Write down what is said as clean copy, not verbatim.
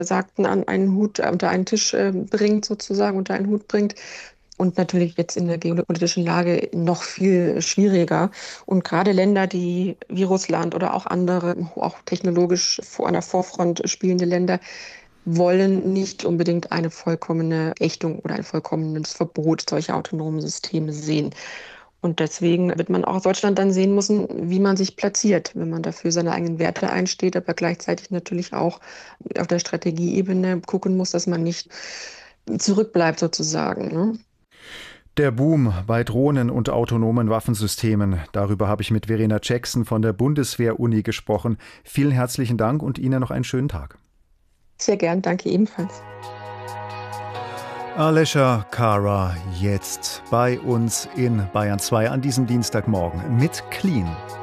Gesagten an einen Hut, unter einen Tisch bringt, sozusagen, unter einen Hut bringt. Und natürlich jetzt in der geopolitischen Lage noch viel schwieriger. Und gerade Länder, die wie Russland oder auch andere, auch technologisch an der Vorfront spielende Länder, wollen nicht unbedingt eine vollkommene Ächtung oder ein vollkommenes Verbot solcher autonomen Systeme sehen. Und deswegen wird man auch aus Deutschland dann sehen müssen, wie man sich platziert, wenn man dafür seine eigenen Werte einsteht, aber gleichzeitig natürlich auch auf der Strategieebene gucken muss, dass man nicht zurückbleibt sozusagen, ne? Der Boom bei Drohnen und autonomen Waffensystemen. Darüber habe ich mit Verena Jackson von der Bundeswehr-Uni gesprochen. Vielen herzlichen Dank und Ihnen noch einen schönen Tag. Sehr gern, danke ebenfalls. Alessia Cara jetzt bei uns in Bayern 2 an diesem Dienstagmorgen mit Clean.